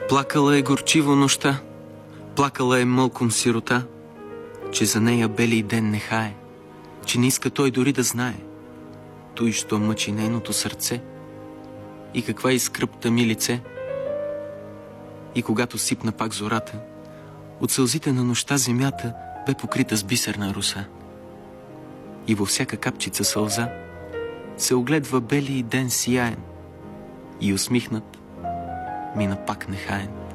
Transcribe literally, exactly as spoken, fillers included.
Плакала е горчиво нощта, плакала е мълком сирота, че за нея бели ден не хае, че не иска той дори да знае той, що мъчи нейното сърце и каква и скръпта ми лице. И когато сипна пак зората, от сълзите на нощта земята бе покрита с бисерна роса. И във всяка капчица сълза се огледва бели ден сияен и усмихнат мина пак нехаен.